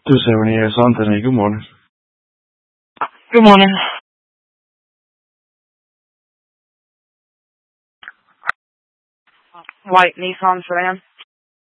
270 Anthony, good morning. Good morning. White Nissan sedan.